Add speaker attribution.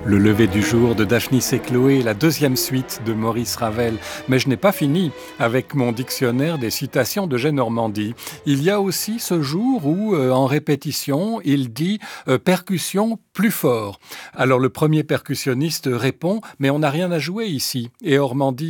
Speaker 1: Le lever du jour de Daphnis et Chloé, la deuxième suite de Maurice Ravel. Mais je n'ai pas fini avec mon dictionnaire des citations d'Eugène Ormandy. Il y a aussi ce jour où, en répétition, il dit percussion plus fort. Alors le premier percussionniste répond, mais on n'a rien à jouer ici. Et Ormandy